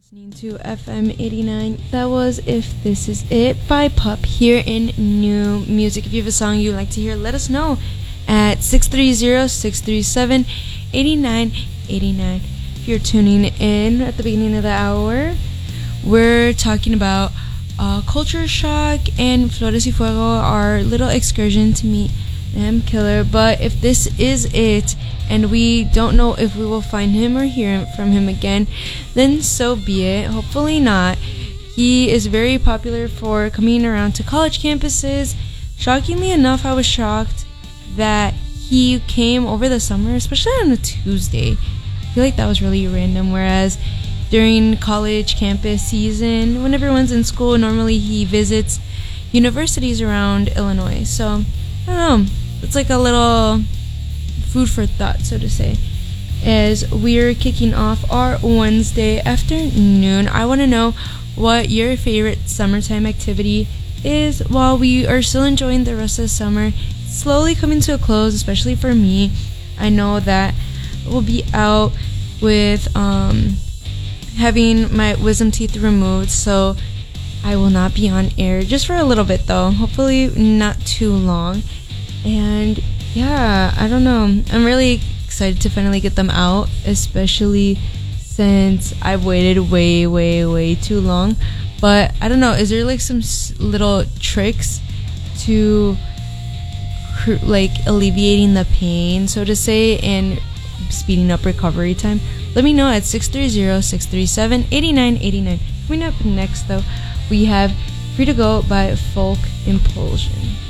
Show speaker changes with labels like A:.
A: Listening to FM 89. That was If This Is It by Pup here in New Music. If you have a song you'd like to hear, let us know at 630-637-8989. If you're tuning in at the beginning of the hour, we're talking about Culture Shock and Flores y Fuego, our little excursion to meet M. Killer. But if this is it, and we don't know if we will find him or hear from him again, then so be it. Hopefully not. He is very popular for coming around to college campuses. Shockingly enough, I was shocked that he came over the summer, especially on a Tuesday. I feel like that was really random, whereas during college campus season, when everyone's in school, normally he visits universities around Illinois. So, I don't know. It's like a little food for thought, so to say. As we're kicking off our Wednesday afternoon, I want to know what your favorite summertime activity is while we are still enjoying the rest of the summer. Slowly coming to a close, especially for me. I know that we'll be out with having my wisdom teeth removed, so I will not be on air just for a little bit though, hopefully not too long. And yeah, I don't know, I'm really excited to finally get them out, especially since I've waited way too long. But I don't know, is there like some little tricks to like alleviating the pain, so to say, and speeding up recovery time? Let me know at 630-637-8989. Coming up next though, we have Free to Go by Folk Impulsion.